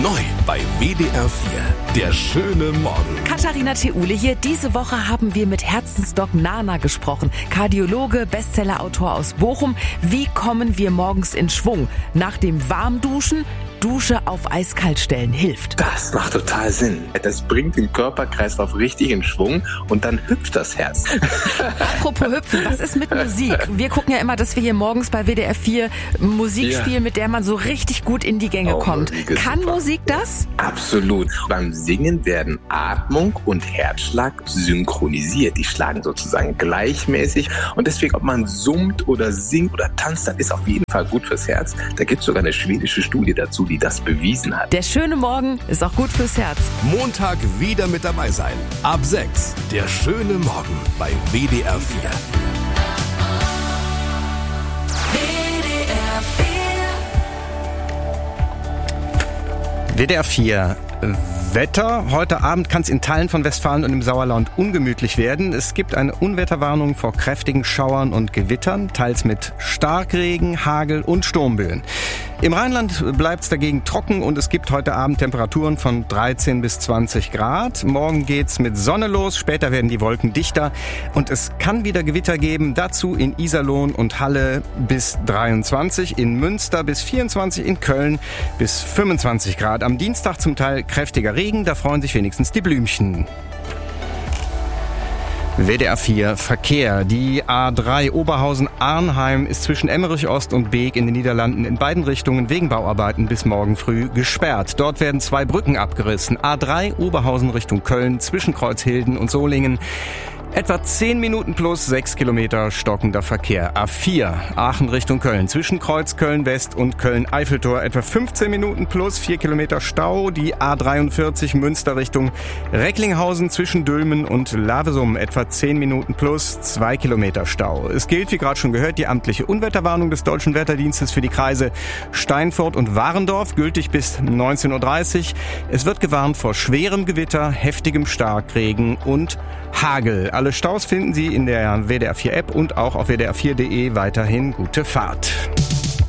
Neu bei WDR 4, der schöne Morgen. Katharina Theule hier. Diese Woche haben wir mit Herzensdoc Nana gesprochen. Kardiologe, Bestsellerautor aus Bochum. Wie kommen wir morgens in Schwung? Nach dem Warmduschen, Dusche auf eiskalt stellen hilft. Das macht total Sinn. Das bringt den Körperkreislauf richtig in Schwung und dann hüpft das Herz. Apropos hüpfen, was ist mit Musik? Wir gucken ja immer, dass wir hier morgens bei WDR 4 Musik spielen, mit der man so richtig gut in die Gänge kommt. Kann super. Musik das? Absolut. Beim Singen werden Atmung und Herzschlag synchronisiert. Die schlagen sozusagen gleichmäßig. Und deswegen, ob man summt oder singt oder tanzt, das ist auf jeden Fall gut fürs Herz. Da gibt es sogar eine schwedische Studie dazu, die das bewiesen hat. Der schöne Morgen ist auch gut fürs Herz. Montag wieder mit dabei sein. Ab 6. Der schöne Morgen bei WDR 4. WDR 4 Wetter. Heute Abend kann es in Teilen von Westfalen und im Sauerland ungemütlich werden. Es gibt eine Unwetterwarnung vor kräftigen Schauern und Gewittern, teils mit Starkregen, Hagel und Sturmböen. Im Rheinland bleibt es dagegen trocken und es gibt heute Abend Temperaturen von 13 bis 20 Grad. Morgen geht's mit Sonne los, später werden die Wolken dichter und es kann wieder Gewitter geben. Dazu in Iserlohn und Halle bis 23, in Münster bis 24, in Köln bis 25 Grad. Am Dienstag zum Teil kräftiger Regen, da freuen sich wenigstens die Blümchen. WDR 4 Verkehr. Die A3 Oberhausen-Arnheim ist zwischen Emmerich Ost und Beek in den Niederlanden in beiden Richtungen wegen Bauarbeiten bis morgen früh gesperrt. Dort werden 2 Brücken abgerissen. A3 Oberhausen Richtung Köln zwischen Kreuzhilden und Solingen. Etwa 10 Minuten plus 6 Kilometer stockender Verkehr. A4 Aachen Richtung Köln zwischen Kreuz Köln-West und Köln-Eiffeltor. Etwa 15 Minuten plus 4 Kilometer Stau. Die A43 Münster Richtung Recklinghausen zwischen Dülmen und Lavesum. Etwa 10 Minuten plus 2 Kilometer Stau. Es gilt, wie gerade schon gehört, die amtliche Unwetterwarnung des Deutschen Wetterdienstes für die Kreise Steinfurt und Warendorf, gültig bis 19.30 Uhr. Es wird gewarnt vor schwerem Gewitter, heftigem Starkregen und Hagel. Alle Staus finden Sie in der WDR 4 App und auch auf wdr4.de. Weiterhin gute Fahrt.